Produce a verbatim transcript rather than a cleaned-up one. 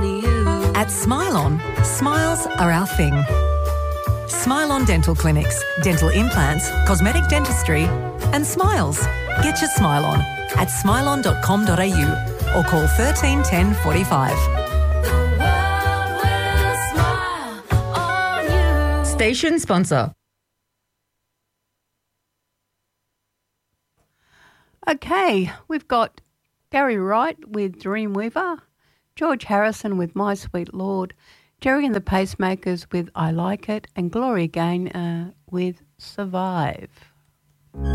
on you. At Smile On, smiles are our thing. Smile On Dental Clinics, dental implants, cosmetic dentistry and smiles. Get your smile on at smile on dot com dot a u or call thirteen ten forty-five. The world will smile on you. Station sponsor. Okay, we've got Gary Wright with Dreamweaver, George Harrison with My Sweet Lord, Jerry and the Pacemakers with I Like It, and Gloria Gaynor uh, with Survive.